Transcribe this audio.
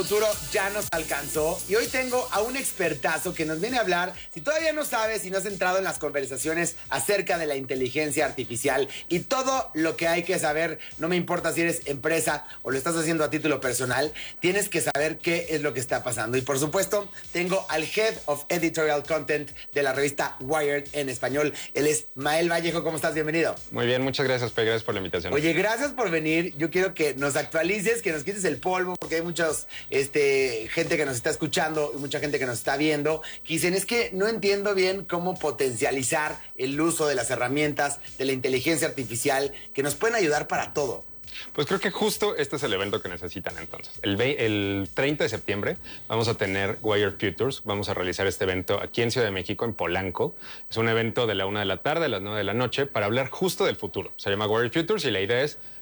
Futuro ya nos alcanzó y hoy tengo a un expertazo que nos viene a hablar. Si todavía no sabes, si no has entrado en las conversaciones acerca de la inteligencia artificial y todo lo que hay que saber, no me importa si eres empresa o lo estás haciendo a título personal, tienes que saber qué es lo que está pasando. Y por supuesto, tengo al Head of Editorial Content de la revista Wired en español. Él es Mael Vallejo. ¿Cómo estás? Bienvenido. Muy bien, muchas gracias, Pe. Gracias por la invitación. Oye, gracias por venir. Yo quiero que nos actualices, que nos quites el polvo, porque hay muchos gente que nos está escuchando y mucha gente que nos está viendo que dicen, es que no entiendo bien cómo potencializar el uso de las herramientas de la inteligencia artificial que nos pueden ayudar para todo. Pues creo que justo este es el evento que necesitan entonces. El 30 de septiembre vamos a tener Wired Futures. Vamos a realizar este evento aquí en Ciudad de México, en Polanco. Es un evento de la 1 de la tarde a las 9 de la noche para hablar justo del futuro. Se llama Wired Futures y la idea es